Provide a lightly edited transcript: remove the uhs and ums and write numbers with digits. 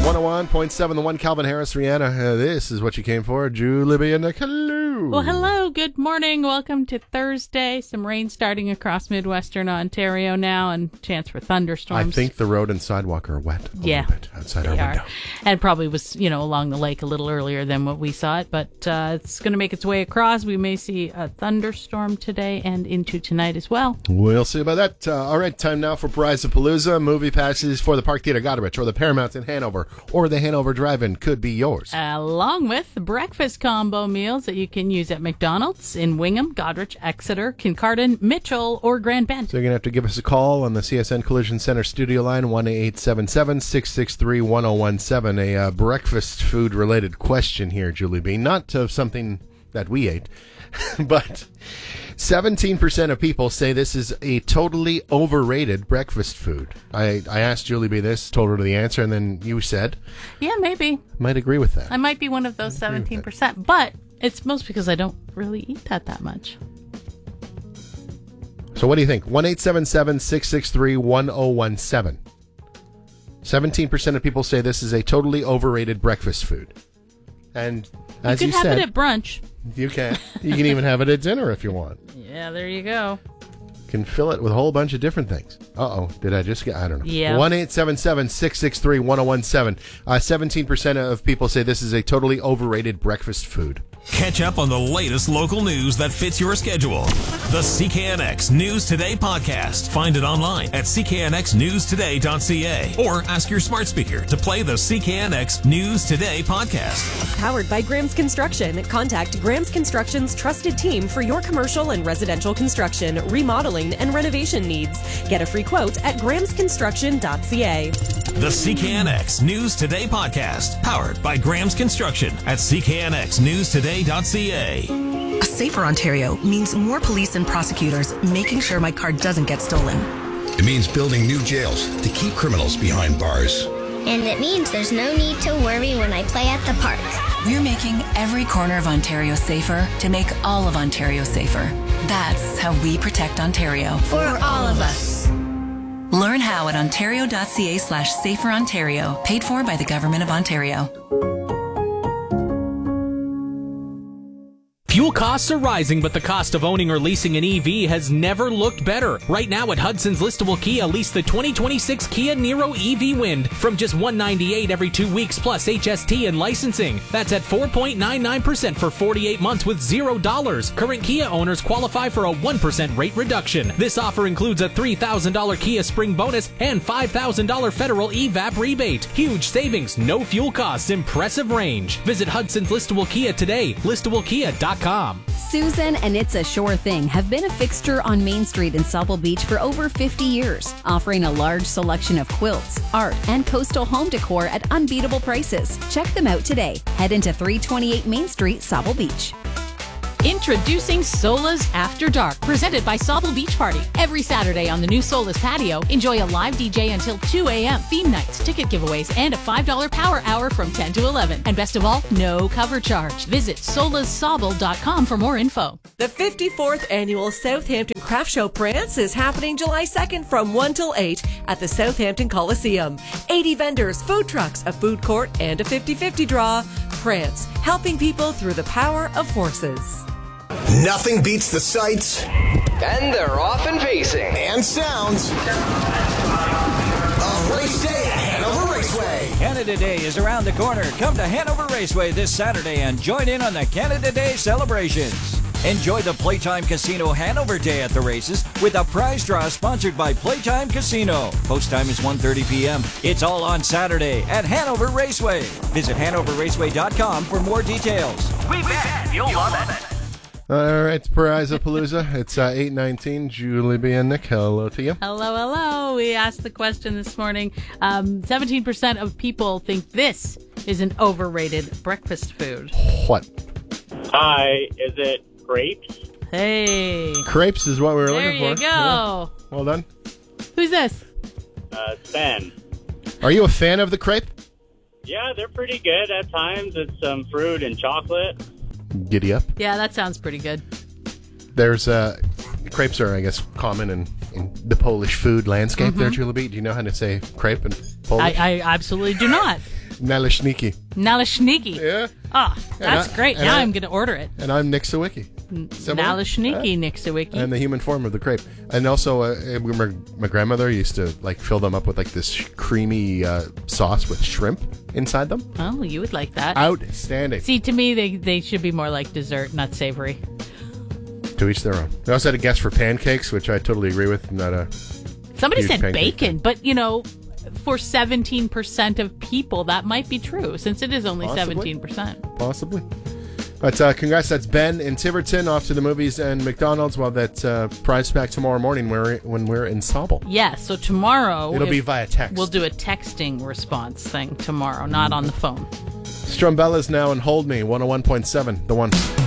101.7, the one Calvin Harris, Rihanna. This is what you came for. Julie B. and Nick. Hello. Well, hello. Good morning. Welcome to Thursday. Some rain starting across Midwestern Ontario now and chance for thunderstorms. I think the road and sidewalk are wet a little bit outside our window. And probably was, along the lake a little earlier than what we saw it, but it's going to make its way across. We may see a thunderstorm today and into tonight as well. We'll see about that. All right, time now for Prize-a-Palooza. Movie passes for the Park Theatre Goderich or the Paramount in Hanover or the Hanover Drive-In could be yours. Along with breakfast combo meals that you can use at McDonald's in Wingham, Goderich, Exeter, Kincardine, Mitchell, or Grand Bend. So you're going to have to give us a call on the CSN Collision Center studio line, 1-877-663-1017. A breakfast food-related question here, Julie B. Not of something that we ate, but 17% of people say this is a totally overrated breakfast food. I asked Julie B. this, told her the answer, and then you said... Yeah, maybe. Might agree with that. I might be one of those 17%, but it's most because I don't really eat that much. So what do you think? 1-877-663-1017. 17% of people say this is a totally overrated breakfast food. And as you said... You can have it at brunch. You can. You can even have it at dinner if you want. Yeah, there you go. You can fill it with a whole bunch of different things. Uh-oh. Did I just get... I don't know. Yeah. 1-877-663-1017. 17% of people say this is a totally overrated breakfast food. Catch up on the latest local news that fits your schedule. The CKNX News Today podcast. Find it online at cknxnewstoday.ca or ask your smart speaker to play the CKNX News Today podcast. Powered by Graham's Construction. Contact Graham's Construction's trusted team for your commercial and residential construction, remodeling, and renovation needs. Get a free quote at grahamsconstruction.ca. The CKNX News Today podcast. Powered by Graham's Construction at cknxnewstoday.ca. A safer Ontario means more police and prosecutors making sure my car doesn't get stolen. It means building new jails to keep criminals behind bars. And it means there's no need to worry when I play at the park. We're making every corner of Ontario safer to make all of Ontario safer. That's how we protect Ontario. For all of us. Learn how at ontario.ca/saferontario. Paid for by the Government of Ontario. Fuel costs are rising, but the cost of owning or leasing an EV has never looked better. Right now at Hudson's Listable Kia, lease the 2026 Kia Niro EV Wind from just $198 every 2 weeks plus HST and licensing. That's at 4.99% for 48 months with $0. Current Kia owners qualify for a 1% rate reduction. This offer includes a $3,000 Kia Spring bonus and $5,000 federal EVAP rebate. Huge savings, no fuel costs, impressive range. Visit Hudson's Listable Kia today, listablekia.com. Susan and It's a Sure Thing have been a fixture on Main Street in Sauble Beach for over 50 years, offering a large selection of quilts, art, and coastal home decor at unbeatable prices. Check them out today. Head into 328 Main Street, Sauble Beach. Introducing Sola's After Dark, presented by Sauble Beach Party. Every Saturday on the new Sola's patio, enjoy a live DJ until 2 a.m., theme nights, ticket giveaways, and a $5 power hour from 10 to 11. And best of all, no cover charge. Visit solasauble.com for more info. The 54th Annual Southampton Craft Show Prance is happening July 2nd from 1 till 8 at the Southampton Coliseum. 80 vendors, food trucks, a food court, and a 50-50 draw. Prance, helping people through the power of horses. Nothing beats the sights. And they're off and pacing. And sounds. A race day at Hanover Raceway. Canada Day is around the corner. Come to Hanover Raceway this Saturday and join in on the Canada Day celebrations. Enjoy the Playtime Casino Hanover Day at the races with a prize draw sponsored by Playtime Casino. Post time is 1:30 p.m. It's all on Saturday at Hanover Raceway. Visit hanoverraceway.com for more details. We bet you'll love it. All right, Prize-a-Palooza. It's 8:19. Julie B. and Nick, hello to you. Hello. We asked the question this morning. 17% of people think this is an overrated breakfast food. What? Hi, is it crepes? Hey. Crepes is what we were looking for. There you go. Yeah. Well done. Who's this? Ben. Are you a fan of the crepe? Yeah, they're pretty good at times. It's some fruit and chocolate. Giddy up. Yeah, that sounds pretty good. There's crepes are, I guess, common in the Polish food landscape there, Julie B. Do you know how to say crepe in Polish? I absolutely do not. Nalishiki. Nalishiki. Yeah. Oh, that's great. Now I'm going to order it. And I'm Nick Sawicki. Nalishiki, Nick Sawicki. And the human form of the crepe. And also, my grandmother used to fill them up with this creamy sauce with shrimp inside them. Oh, you would like that. Outstanding. See, to me, they should be more like dessert, not savory. To each their own. I also had a guess for pancakes, which I totally agree with. Not a Somebody huge said pancake bacon, but for 17% of people, that might be true, since it is only 17%. Possibly. But congrats, that's Ben in Tiverton, off to the movies and McDonald's, while that prize pack tomorrow morning when we're in Sauble. Yeah, so tomorrow... It'll be via text. We'll do a texting response thing tomorrow, not on the phone. Strumbella's now and Hold Me, 101.7, The One.